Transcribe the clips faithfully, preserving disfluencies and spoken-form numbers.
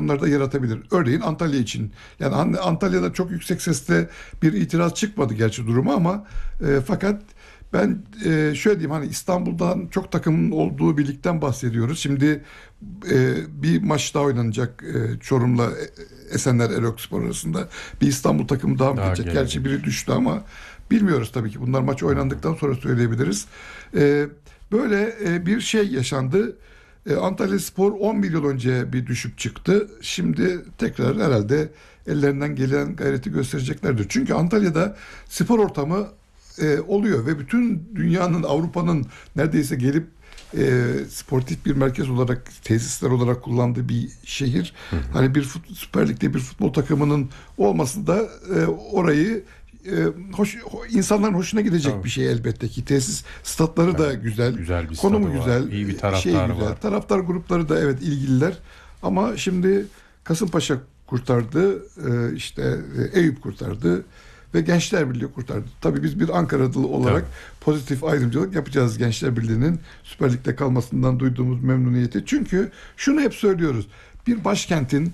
konularda yaratabilir. Örneğin Antalya için. Yani Antalya'da çok yüksek sesle bir itiraz çıkmadı gerçi duruma ama e, fakat ben e, şöyle diyeyim, hani İstanbul'dan çok takımın olduğu bir ligden bahsediyoruz. Şimdi e, bir maç daha oynanacak e, Çorum'la Esenler Erokspor arasında. Bir İstanbul takımı daha mı Daha gelecek? gelecek. Gerçi biri düştü ama bilmiyoruz tabii ki. Bunlar maç oynandıktan sonra söyleyebiliriz. E, böyle e, bir şey yaşandı. E, Antalyaspor on bir yıl önce bir düşüp çıktı. Şimdi tekrar herhalde ellerinden gelen gayreti göstereceklerdir. Çünkü Antalya'da spor ortamı e, oluyor ve bütün dünyanın, Avrupa'nın neredeyse gelip e, sportif bir merkez olarak, tesisler olarak kullandığı bir şehir. Hı hı. Hani bir fut, Süper Lig'de bir futbol takımının olması da e, orayı e, hoş, insanların hoşuna gidecek Tabii. bir şey elbette ki. Tesis statları evet. da güzel. Güzel bir konumu stadı güzel. Var. İyi bir taraftarı şey güzel. var. Taraftar grupları da evet ilgililer. Ama şimdi Kasımpaşa kurtardı, e, işte e, Eyüp kurtardı ve Gençler Birliği kurtardı. Tabii biz bir Ankaralı olarak Tabii. pozitif ayrımcılık yapacağız Gençler Birliği'nin Süper Lig'de kalmasından duyduğumuz memnuniyeti. Çünkü şunu hep söylüyoruz. Bir başkentin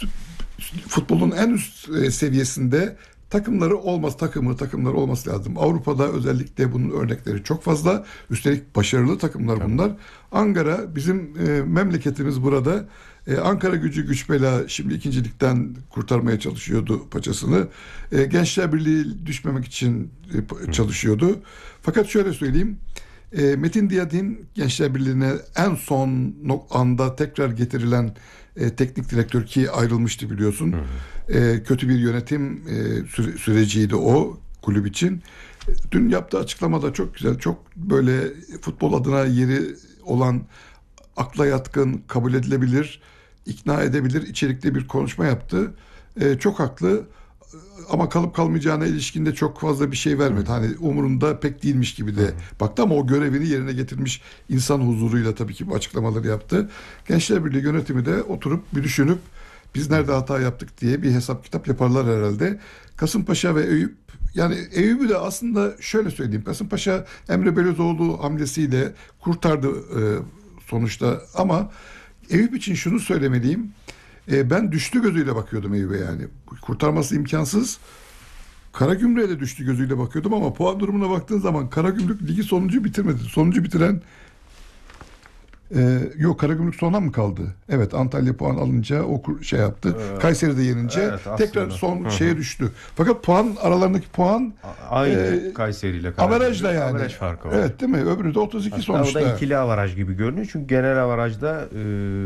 futbolun en üst seviyesinde takımları olması, takımı takımları olması lazım. Avrupa'da özellikle bunun örnekleri çok fazla. Üstelik başarılı takımlar Tabii. bunlar. Ankara bizim e, memleketimiz burada. Ee, Ankara Gücü güç bela şimdi ikincilikten kurtarmaya çalışıyordu paçasını. Ee, Gençler Birliği düşmemek için e, çalışıyordu. Fakat şöyle söyleyeyim. E, Metin Diyadin Gençler Birliği'ne en son anda tekrar getirilen e, teknik direktör ki ayrılmıştı biliyorsun. E, kötü bir yönetim e, süre, süreciydi o kulüp için. Dün yaptığı açıklamada çok güzel, çok böyle futbol adına yeri olan, akla yatkın, kabul edilebilir, ikna edebilir içerikli bir konuşma yaptı. Ee, çok haklı ama kalıp kalmayacağına ilişkinde çok fazla bir şey vermedi. Hı. Hani umurunda pek değilmiş gibi de Hı. baktı ama o görevini yerine getirmiş insan huzuruyla tabii ki bu açıklamaları yaptı. Gençler Birliği yönetimi de oturup bir düşünüp biz nerede hata yaptık diye bir hesap kitap yaparlar herhalde. Kasımpaşa ve Eyüp, yani Eyüp'ü de aslında şöyle söyleyeyim. Kasımpaşa Emre Belözoğlu hamlesiyle kurtardı e, sonuçta ama Eyüp için şunu söylemeliyim. E, ben düştü gözüyle bakıyordum Eyüp'e yani. Kurtarması imkansız. Karagümrük'e de düştü gözüyle bakıyordum ama puan durumuna baktığın zaman Karagümrük ligi sonuncu bitirmedi. Sonuncu bitiren Ee, yok Karagümrük sona mı kaldı? Evet, Antalya puan alınca o şey yaptı. Ee, Kayseri'de yenince evet, tekrar son Hı-hı. şeye düştü. Fakat puan aralarındaki puan aynı e, Kayseri ile averajda yani. Averaj farkı var. Evet değil mi? Öbürü de otuz iki Hatta sonuçta. O da ikili averaj gibi görünüyor. Çünkü genel averajda e,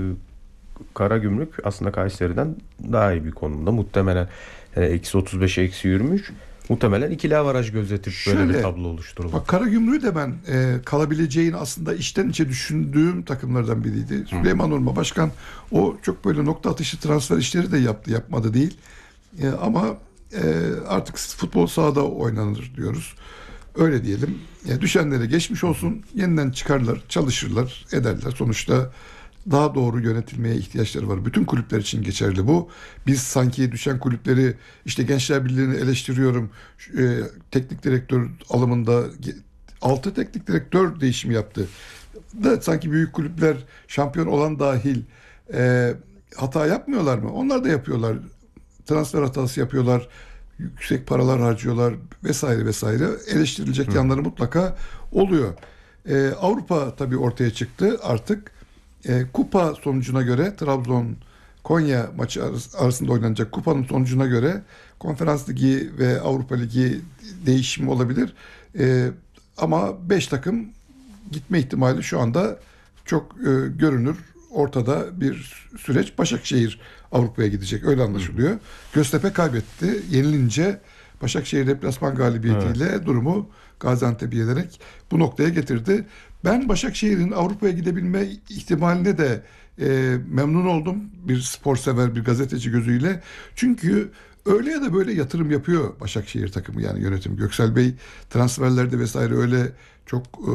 Karagümrük aslında Kayseri'den daha iyi bir konumda. Muhtemelen eksi otuz beşe eksi yirmi üç. Muhtemelen ikili avaraj gözetip Şöyle, böyle bir tablo oluşturuldu. Bak Karagümrük'ü de ben e, kalabileceğini aslında içten içe düşündüğüm takımlardan biriydi. Hı. Süleyman Urma Başkan o çok böyle nokta atışı transfer işleri de yaptı, yapmadı değil. E, ama e, artık futbol sahada oynanır diyoruz. Öyle diyelim. E, düşenlere geçmiş olsun. Yeniden çıkarlar, çalışırlar, ederler. Sonuçta daha doğru yönetilmeye ihtiyaçları var. Bütün kulüpler için geçerli bu. Biz sanki düşen kulüpleri, işte Gençler Birliği'ni eleştiriyorum. E, teknik direktör alımında altı teknik direktör değişimi yaptı. Da sanki büyük kulüpler şampiyon olan dahil e, hata yapmıyorlar mı? Onlar da yapıyorlar. Transfer hatası yapıyorlar. Yüksek paralar harcıyorlar vesaire vesaire. Eleştirilecek Hı. yanları mutlaka oluyor. E, Avrupa tabii ortaya çıktı artık. E, kupa sonucuna göre Trabzon Konya maçı arasında oynanacak kupanın sonucuna göre Konferans Ligi ve Avrupa Ligi değişimi olabilir. E, ama beş takım gitme ihtimali şu anda çok e, görünür. Ortada bir süreç. Başakşehir Avrupa'ya gidecek. Öyle anlaşılıyor. Hı. Göztepe kaybetti. Yenilince Başakşehir deplasman galibiyetiyle evet. durumu Gaziantep'e yenerek bu noktaya getirdi. Ben Başakşehir'in Avrupa'ya gidebilme ihtimaline de e, memnun oldum. Bir spor sever, bir gazeteci gözüyle. Çünkü öyle ya da böyle yatırım yapıyor Başakşehir takımı, yani yönetim. Göksel Bey transferlerde vesaire öyle çok e,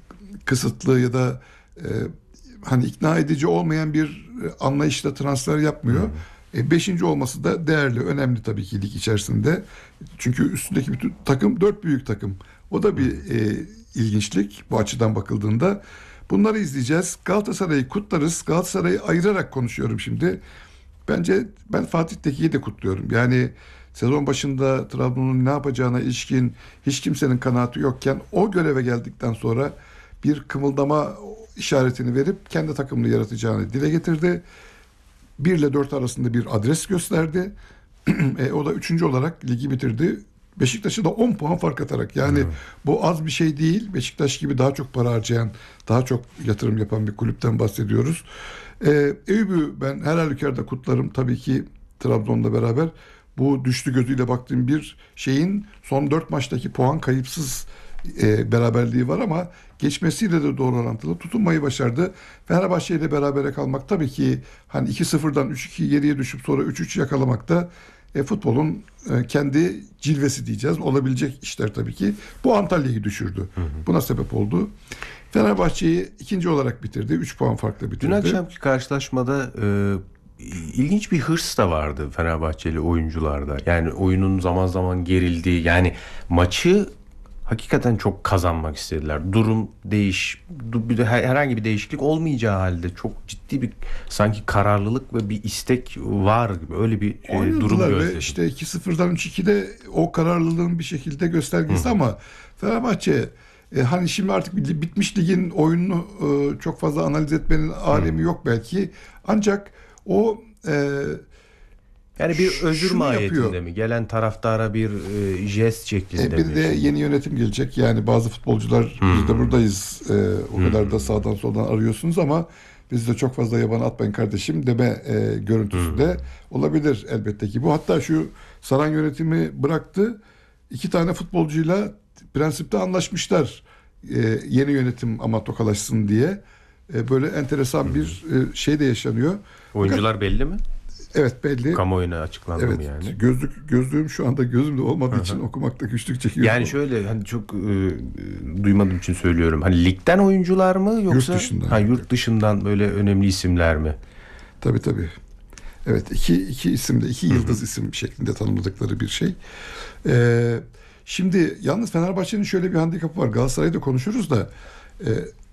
kısıtlı ya da e, hani ikna edici olmayan bir anlayışla transfer yapmıyor. Hmm. E, beşinci olması da değerli, önemli tabii ki lig içerisinde. Çünkü üstündeki bütün takım dört büyük takım. O da bir e, ilginçlik bu açıdan bakıldığında. Bunları izleyeceğiz. Galatasaray'ı kutlarız. Galatasaray'ı ayırarak konuşuyorum şimdi. Bence ben Fatih Teke'yi de kutluyorum. Yani sezon başında Trabzon'un ne yapacağına ilişkin hiç kimsenin kanaati yokken o göreve geldikten sonra bir kımıldama işaretini verip kendi takımını yaratacağını dile getirdi. bir ile dört arasında bir adres gösterdi. e, o da üçüncü olarak ligi bitirdi. Beşiktaş'a da on puan fark atarak. Yani hmm. bu az bir şey değil. Beşiktaş gibi daha çok para harcayan, daha çok yatırım yapan bir kulüpten bahsediyoruz. Ee, Eyüp'ü ben her halükarda kutlarım. Tabii ki Trabzon'la beraber bu düştü gözüyle baktığım bir şeyin son dört maçtaki puan kayıpsız e, beraberliği var ama geçmesiyle de doğru orantılı tutunmayı başardı. Fenerbahçe ile berabere kalmak tabii ki hani iki sıfırdan üç iki geriye düşüp sonra üç üç yakalamak da e, futbolun e, kendi cilvesi diyeceğiz. Olabilecek işler tabii ki. Bu Antalya'yı düşürdü. Hı hı. Buna sebep oldu. Fenerbahçe'yi ikinci olarak bitirdi. üç puan farklı bitirdi. Dün akşamki karşılaşmada e, ilginç bir hırs da vardı Fenerbahçeli oyuncularda. Yani oyunun zaman zaman gerildiği, yani maçı hakikaten çok kazanmak istediler. Durum değiş, bir de herhangi bir değişiklik olmayacağı halde çok ciddi bir sanki kararlılık ve bir istek var gibi, öyle bir e, durum gözledim. İşte iki sıfırdan üç ikide o kararlılığın bir şekilde göstergesi. Hı. Ama Fenerbahçe e, hani şimdi artık bitmiş ligin oyununu e, çok fazla analiz etmenin alemi Hı. yok belki. Ancak o e, yani bir özür mahiyetinde yapıyor. mi? Gelen taraftara bir e, jest şeklinde e, bir mi? Bir de yeni yönetim gelecek. Yani bazı futbolcular hmm. biz de buradayız. E, o hmm. kadar da sağdan soldan arıyorsunuz ama biz de çok fazla yaban atmayın kardeşim deme e, görüntüsü hmm. de olabilir elbette ki. Bu hatta şu Saran yönetimi bıraktı. İki tane futbolcuyla prensipte anlaşmışlar. E, yeni yönetim ama tokalaşsın diye. E, böyle enteresan hmm. bir e, şey de yaşanıyor. Oyuncular Fakat, belli mi? Evet belli. Kamuoyuna açıklandı evet, mı yani? Gözlük gözlüğüm şu anda gözümde olmadığı Hı-hı. için okumakta güçlük çekiyorum. Yani şöyle hani çok e, duymadığım için söylüyorum. Hani ligden oyuncular mı yoksa yurt dışından? Ha, yurt dışından böyle önemli isimler mi? Tabii tabii. Evet iki iki isim de iki yıldız Hı-hı. isim şeklinde tanımladıkları bir şey. Ee, şimdi yalnız Fenerbahçe'nin şöyle bir handikapı var. Galatasaray'da konuşuruz da e,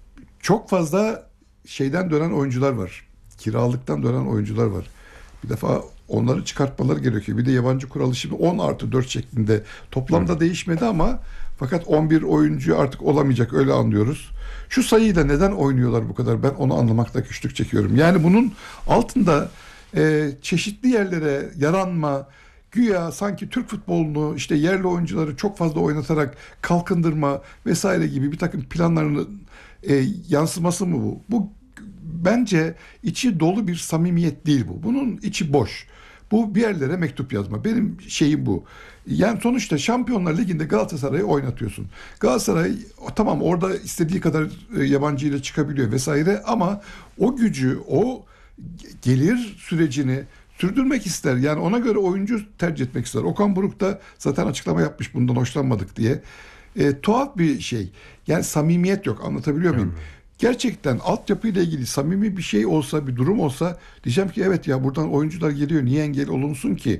çok fazla şeyden dönen oyuncular var. Kiralıktan dönen oyuncular var. Bir defa onları çıkartmaları gerekiyor. Bir de yabancı kuralı şimdi on artı dört şeklinde toplamda Hı. değişmedi ama fakat on bir oyuncu artık olamayacak, öyle anlıyoruz. Şu sayıyla neden oynuyorlar bu kadar? Ben onu anlamakta güçlük çekiyorum. Yani bunun altında e, çeşitli yerlere yaranma, güya sanki Türk futbolunu işte yerli oyuncuları çok fazla oynatarak kalkındırma vesaire gibi bir takım planlarının e, yansıması mı bu? Bu bence içi dolu bir samimiyet değil bu. Bunun içi boş. Bu bir yerlere mektup yazma. Benim şeyim bu. Yani sonuçta Şampiyonlar Ligi'nde Galatasaray'ı oynatıyorsun. Galatasaray tamam orada istediği kadar yabancı ile çıkabiliyor vesaire ama o gücü, o gelir sürecini sürdürmek ister. Yani ona göre oyuncu tercih etmek ister. Okan Buruk da zaten açıklama yapmış bundan hoşlanmadık diye. E, tuhaf bir şey. Yani samimiyet yok. Anlatabiliyor muyum? Hmm. Gerçekten altyapıyla ilgili samimi bir şey olsa, bir durum olsa diyeceğim ki evet ya buradan oyuncular geliyor. Niye engel olunsun ki?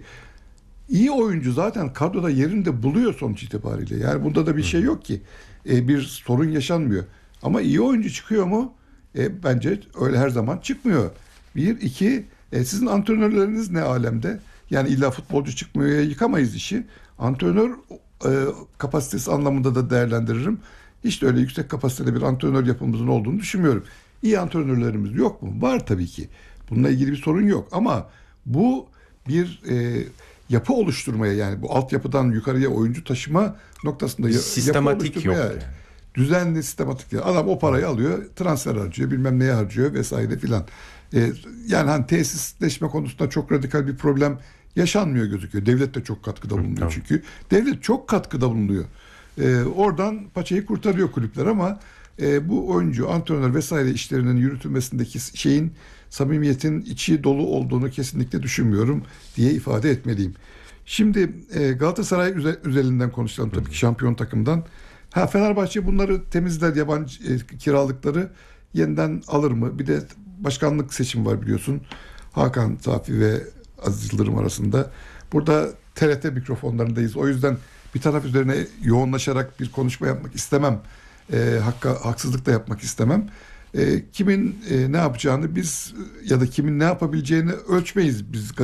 İyi oyuncu zaten kadroda yerinde buluyor sonuç itibariyle. Yani bunda da bir şey yok ki. E, bir sorun yaşanmıyor. Ama iyi oyuncu çıkıyor mu? E, bence öyle her zaman çıkmıyor. Bir, iki, e, sizin antrenörleriniz ne alemde? Yani illa futbolcu çıkmıyor, yıkamayız işi. Antrenör e, kapasitesi anlamında da değerlendiririm. Hiç de öyle yüksek kapasiteli bir antrenör yapımızın olduğunu düşünmüyorum. İyi antrenörlerimiz yok mu? Var tabii ki. Bununla ilgili bir sorun yok. Ama bu bir e, yapı oluşturmaya, yani bu altyapıdan yukarıya oyuncu taşıma noktasında sistematik yok. Yani. Düzenli, sistematik. Adam o parayı alıyor, transfer harcıyor, bilmem neye harcıyor vesaire filan. E, yani hani tesisleşme konusunda çok radikal bir problem yaşanmıyor gözüküyor. Devlet de çok katkıda bulunuyor tamam. çünkü. Devlet çok katkıda bulunuyor. Ee, oradan paçayı kurtarıyor kulüpler ama e, bu oyuncu, antrenör vesaire işlerinin yürütülmesindeki şeyin, samimiyetin içi dolu olduğunu kesinlikle düşünmüyorum diye ifade etmeliyim. Şimdi e, Galatasaray üzerinden konuşalım tabii ki, şampiyon takımdan. Ha, Fenerbahçe bunları temizler, yabancı e, kiralıkları yeniden alır mı? Bir de başkanlık seçimi var biliyorsun. Hakan Safi ve Aziz Yıldırım arasında. Burada T R T mikrofonlarındayız. O yüzden bir taraf üzerine yoğunlaşarak bir konuşma yapmak istemem. E, hakka, haksızlık da yapmak istemem. e, kimin e, ne yapacağını biz ya da kimin ne yapabileceğini ölçmeyiz biz